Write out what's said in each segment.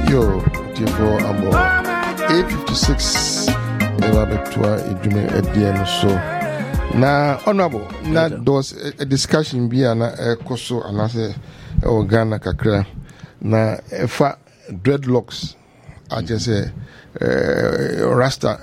Yo, for about 8:56, never betua edume edian so. Na honorable, na there was a discussion be na koso anase Ghana kakra na efa dreadlocks. I just say Rasta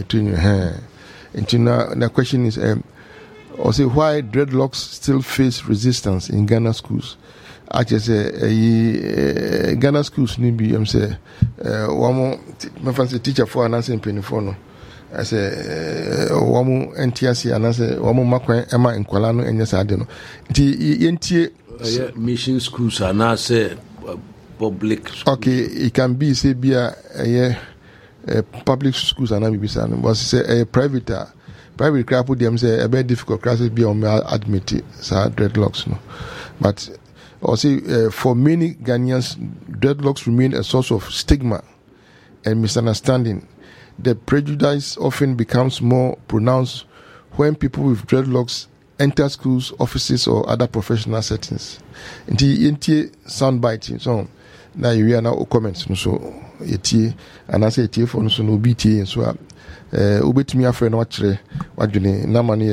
the question is also why dreadlocks still face resistance in Ghana schools. I just say Ghana schools need be say one more my fancy teacher for an answer in Penifono. I say one more NTSC and I say one more Makwa Emma in Kualano and yes I don't know. The mission schools are now say public schools. Okay, it can be say be a public schools are not be saying but say a private crap put them say a very difficult classes be on admitted so dreadlocks no. But also for many Ghanaians dreadlocks remain a source of stigma and misunderstanding. The prejudice often becomes more pronounced when people with dreadlocks enter schools, offices or other professional settings. Inti soundbite so now you hear now comments so eti and I say eti for so no BT so ubetimi afre na wachre wadwene number ne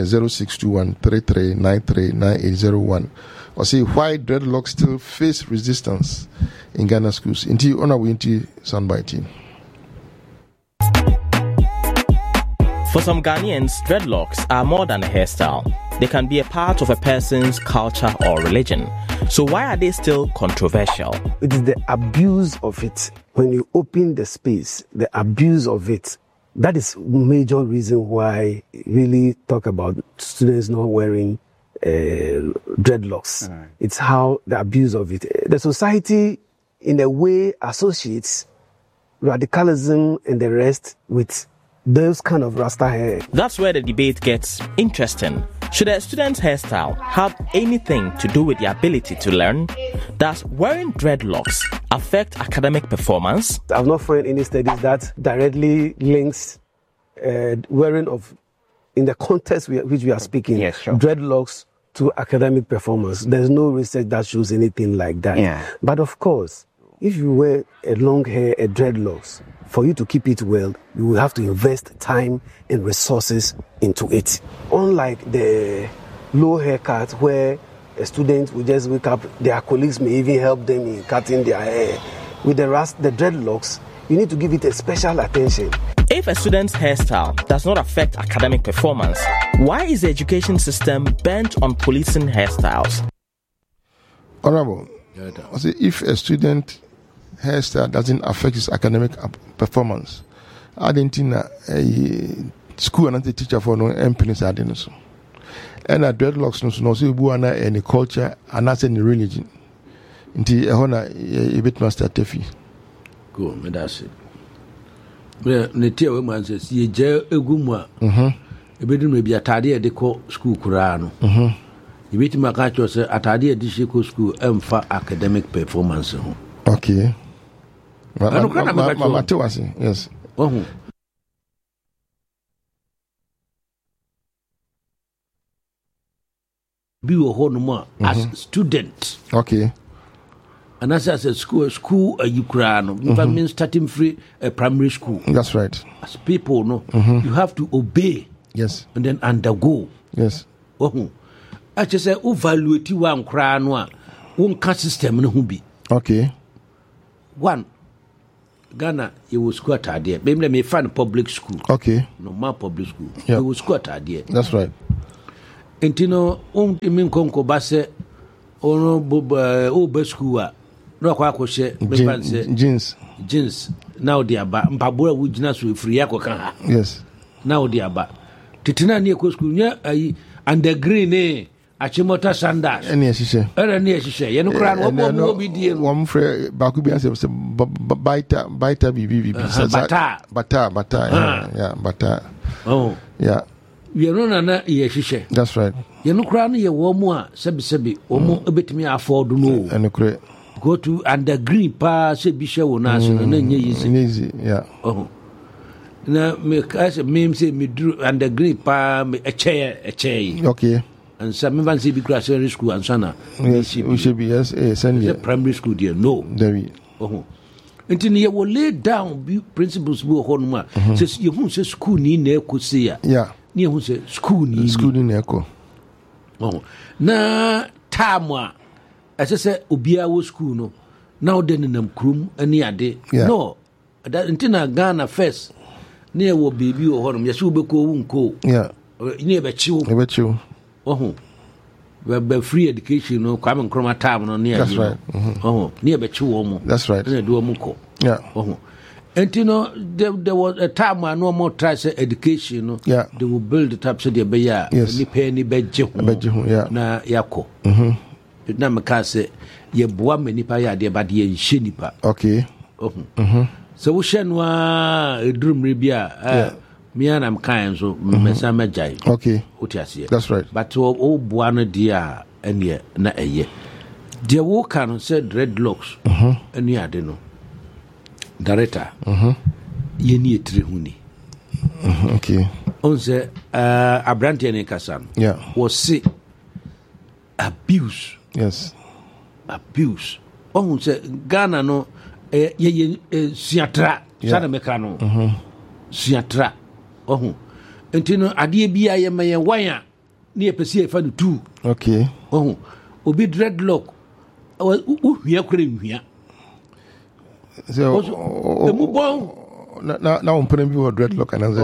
062133939801 or say why dreadlocks still face resistance in Ghana schools. Inti ona we inti soundbite. For some Ghanaians, dreadlocks are more than a hairstyle. They can be a part of a person's culture or religion. So why are they still controversial? It is the abuse of it. When you open the space, the abuse of it, that is major reason why really talk about students not wearing dreadlocks. Right. It's how the abuse of it. The society, in a way, associates radicalism and the rest with those kind of Rasta hair. That's where the debate gets interesting. Should a student's hairstyle have anything to do with the ability to learn? Does wearing dreadlocks affect academic performance? I've not found any studies that directly links wearing of, in the context which we are speaking, yes, sure, dreadlocks to academic performance. There's no research that shows anything like that. Yeah. But of course, if you wear a long hair, a dreadlocks, for you to keep it well, you will have to invest time and resources into it. Unlike the low haircut where a student will just wake up, their colleagues may even help them in cutting their hair. With the dreadlocks, you need to give it a special attention. If a student's hairstyle does not affect academic performance, why is the education system bent on policing hairstyles? Honorable, if a student hairstyle doesn't affect his academic performance, I didn't think a school and a teacher for no employees are doing so. And a dreadlocks no so buana any culture and not any religion. Inti ehona a bit master tefi. Go, me that's it. Ne tia we man says ye je egumwa. Ebedu me bi atade e de ko school kura no. You bit ma ka cho say atade e de she ko school emfa academic performance ho. Okay. Yes. Be a whole as student. Okay. And as a school Ukraine, means starting free a primary school. That's right. As people know, you have to obey. Yes. And then undergo. Yes. I just say, evaluate one crown, one system no be. Okay. One, Ghana, you will squat idea. Maybe may find public school. Okay. No more public school. Yeah. You will squat idea. That's right. And you know, imin konko base ono obe school no kwa kwose jeans now they aba mpabura wujina so free akoka ha. Yes. Now they aba titina ne ko school nya ayi undergreen ne achimota sandals ene ehihye era ne ehihye ye no kra no mo bi die no won frɛ baako bi ansɛ baita bibi bata yeah bata oh yeah ye no na ye ehihye. That's right. Ye no kra no ye wo mu a sebi omo ebetimi afford no ene kre go to undergreen pa se bi hye wo na so na nye easy yeah oh na me ka se me say me dru undergreen pa me a chair okay. And some even say because secondary school and sana. Yes, we should be yes, send the primary school there no. There we. Nti ne will lay down principles bi ho no ma se ye hu se school ni na ekosi ya ne hu se school ni na eko na tamwa asese obia wo school no na ode ne nam krum ani ade no nti na Ghana first ne wo baby wo ho no ye se obeko wo nko ne be chiwo free education no Kwame Nkrumah time no near that's right near be chiwo that's right na do mu ko and you know there was a time when no more try say education no they will build it up so they be ya ni pay ni beje ho na yako na me ka say ye boa me nipa ya de ba de ye hye nipa okay so wo hye no a edrum bia me and I'm kind so mesa majai okay utiasie that's right but o boa no dia ene na eye de wo kan say dreadlocks ene ade no director ye ni etire huni okay on say abrante ne kasan was say abuse on say Ghana no ye siatra sana meka no siatra entino ade bia ye maye wan ne pese e fa no tu okay obi dreadlock uhia kure nhia so emu bon na on prem bi dreadlock and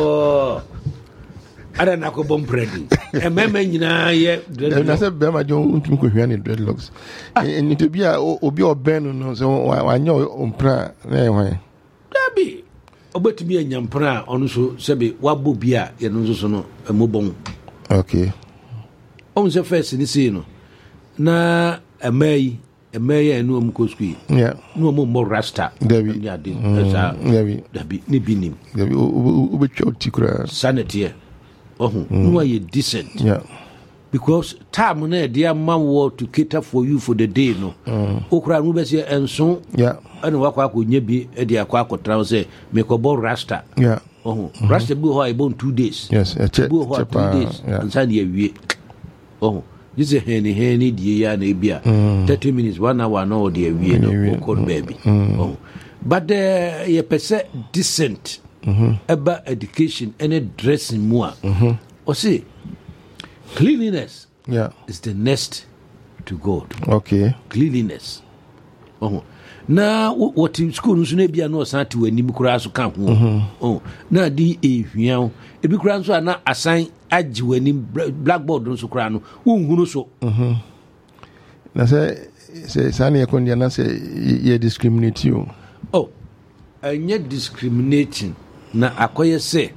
ada na ko bom predi meme nyina ye dreadlock na se be ma jo untum ko hia ne dreadlocks ni to bia obi oben no so wanya ompra na ye hwan dabi obetumi anyampra ono so sebe wabo bia ye no so no emu bon okay on se first ni see no na emai enu omko squee no mo rasta dabi dabi ni binim dabi ubetwa tikura sanity no you decent because time na dia man to cater for you for the day no okura no be say enso ana wakwa akonya bi e dia akwa say me ko bo rasta rasta bi ho e bon 2 days bi ho 2 days ansa dia wie this is henny die ya na bia 30 minutes 1 hour no dia wie no ko baby but ye pese decent about education and dressing more or see cleanliness is the next to God. Okay. Cleanliness. Na what in school no na bia no san to anim kura so kan ho. Na di ehwian. Ebi kura so na assign agi wanim blackboard no so kura no. Unhunu so. Na say sani yakondia na say ye discriminate you. Anya discriminating na akoye se.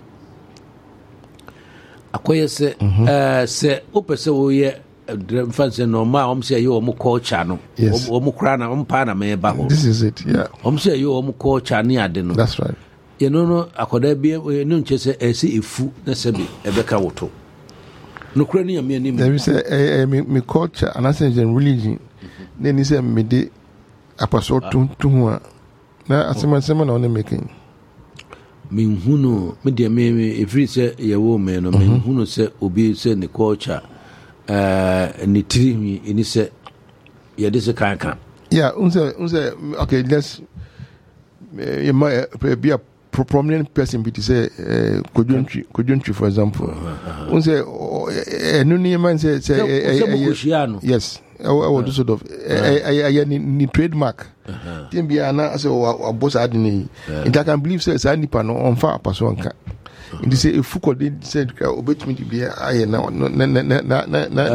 Se opese wo ye fancy normal say you omo culture no omo kra na mpa na me ba ho this is it say you omo culture ni ade no that's right you know akoda bi no nche se ese efu na sebi ebeka woto no kra ni am anim there is me culture and as in religion then he say me de apaso to ho na asema na one making minhuno me de me every say ye wo me no minhuno say obi say ne culture ni trimi ini say ye de se kan unse okay let's be a prominent person be to say Kojuntri for example unse enu ni man say yes I want to sort of ni trademark tem bia na say o boss adini it I can believe say nipa no on fa paso nka it say efu ko dey say obetumi bia aye na